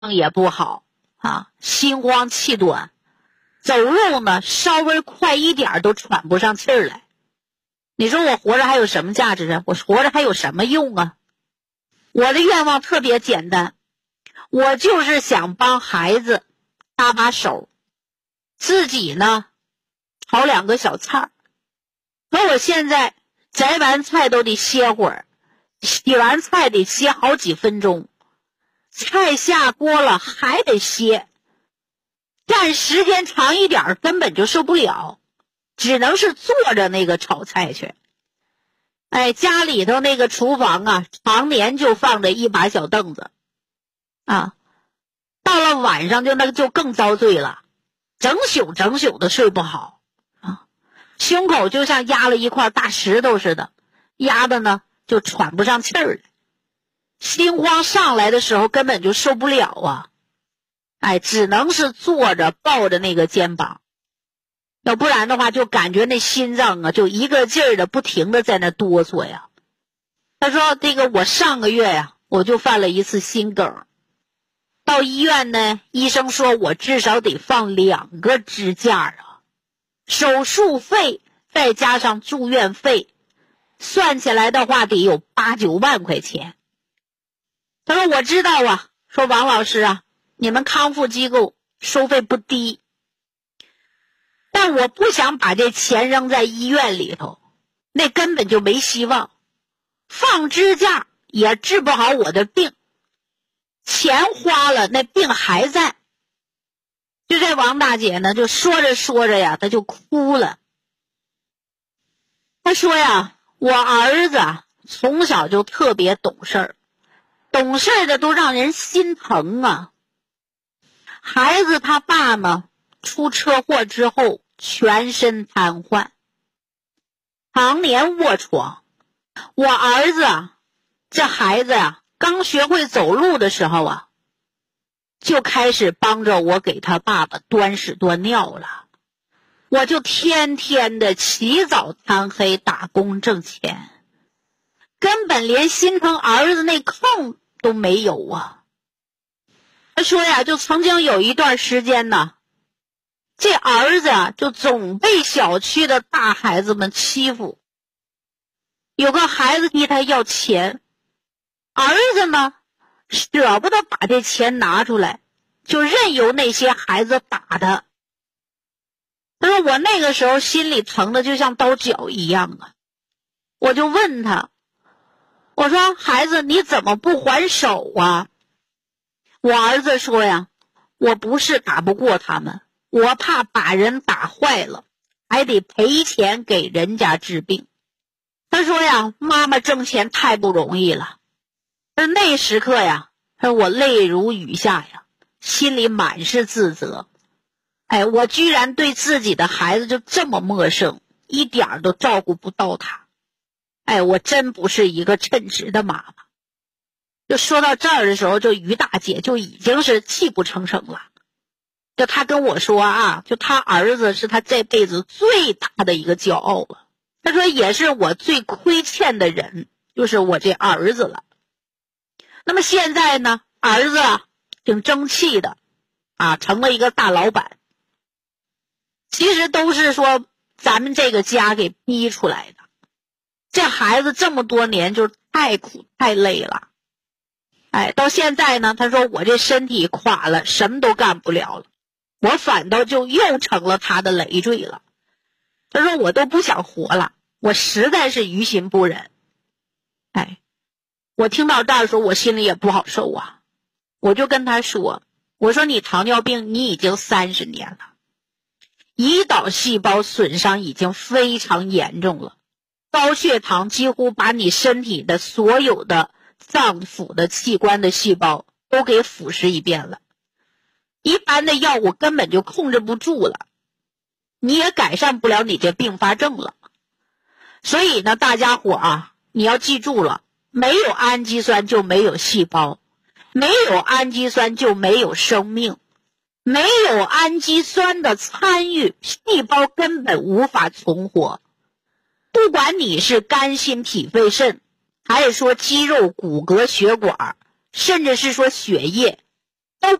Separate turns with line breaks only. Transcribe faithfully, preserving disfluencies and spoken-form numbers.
也不好啊，心慌气短，走路呢稍微快一点都喘不上气儿来。你说我活着还有什么价值啊？我活着还有什么用啊？我的愿望特别简单，我就是想帮孩子搭把手，自己呢炒两个小菜。可我现在摘完菜都得歇会儿，洗完菜得歇好几分钟，菜下锅了还得歇，站时间长一点根本就受不了，只能是坐着那个炒菜去。哎，家里头那个厨房啊，常年就放着一把小凳子啊，到了晚上就那个就更遭罪了，整宿整宿的睡不好啊，胸口就像压了一块大石头似的，压的呢就喘不上气儿来，心慌上来的时候根本就受不了啊，哎，只能是坐着抱着那个肩膀，要不然的话就感觉那心脏啊就一个劲儿的不停的在那哆嗦呀。他说这个我上个月呀我就犯了一次心梗，到医院呢医生说我至少得放两个支架啊，手术费再加上住院费算起来的话得有八九万块钱。他说我知道啊，说王老师啊，你们康复机构收费不低，但我不想把这钱扔在医院里头，那根本就没希望，放支架也治不好我的病，钱花了那病还在。就这王大姐呢就说着说着呀她就哭了。她说呀，我儿子从小就特别懂事儿，懂事的都让人心疼啊。孩子他爸呢出车祸之后全身瘫痪，常年卧床。我儿子啊，这孩子啊刚学会走路的时候啊，就开始帮着我给他爸爸端屎端尿了。我就天天的起早贪黑打工挣钱，根本连心疼儿子那空都没有啊。他说呀，就曾经有一段时间呢，这儿子啊就总被小区的大孩子们欺负，有个孩子替他要钱，儿子呢舍不得把这钱拿出来，就任由那些孩子打他。他说我那个时候心里疼的就像刀绞一样啊，我就问他，我说孩子你怎么不还手啊？我儿子说呀，我不是打不过他们，我怕把人打坏了还得赔钱给人家治病。他说呀，妈妈挣钱太不容易了。而那时刻呀，他说我泪如雨下呀，心里满是自责。哎，我居然对自己的孩子就这么陌生，一点都照顾不到他。哎，我真不是一个称职的妈妈。就说到这儿的时候，就于大姐就已经是泣不成声了。就她跟我说啊，就她儿子是她这辈子最大的一个骄傲了。她说也是我最亏欠的人，就是我这儿子了。那么现在呢，儿子啊挺争气的啊，成了一个大老板。其实都是说咱们这个家给逼出来的。这孩子这么多年就太苦太累了。哎，到现在呢，他说我这身体垮了，什么都干不了了，我反倒就又成了他的累赘了。他说我都不想活了，我实在是于心不忍。哎，我听到这儿的时候，我心里也不好受啊。我就跟他说，我说你糖尿病你已经三十年了，胰岛细胞损伤已经非常严重了，高血糖几乎把你身体的所有的脏腑的器官的细胞都给腐蚀一遍了，一般的药物根本就控制不住了，你也改善不了你这并发症了。所以呢，大家伙啊，你要记住了，没有氨基酸就没有细胞，没有氨基酸就没有生命，没有氨基酸的参与，细胞根本无法存活。不管你是肝心脾肺肾，还是说肌肉骨骼血管，甚至是说血液，